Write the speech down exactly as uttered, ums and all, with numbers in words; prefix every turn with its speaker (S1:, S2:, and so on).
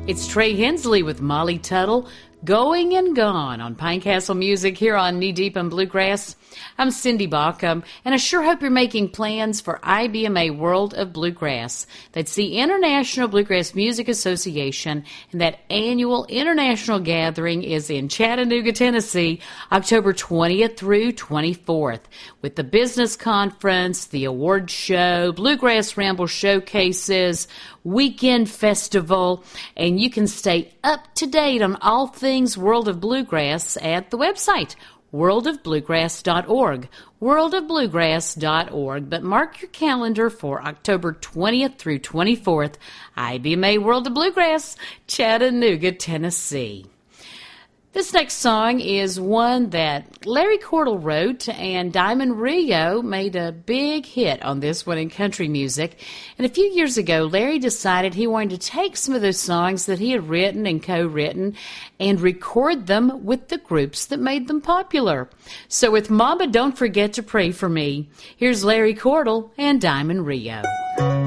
S1: It's Trey Hensley with Molly Tuttle, Going and Gone on Pinecastle Music here on Knee Deep in Bluegrass. I'm Cindy Baucom, and I sure hope you're making plans for I B M A World of Bluegrass. That's the International Bluegrass Music Association, and that annual international gathering is in Chattanooga, Tennessee, October twentieth through twenty-fourth, with the business conference, the award show, Bluegrass Ramble showcases, weekend festival, and you can stay up to date on all things World of Bluegrass at the website, world of bluegrass dot org, world of bluegrass dot org. But mark your calendar for October twentieth through twenty-fourth, I B M A World of Bluegrass, Chattanooga, Tennessee. This next song is one that Larry Cordle wrote, and Diamond Rio made a big hit on this one in country music. And a few years ago, Larry decided he wanted to take some of those songs that he had written and co-written and record them with the groups that made them popular. So with Mama Don't Forget to Pray for Me, here's Larry Cordle and Diamond Rio.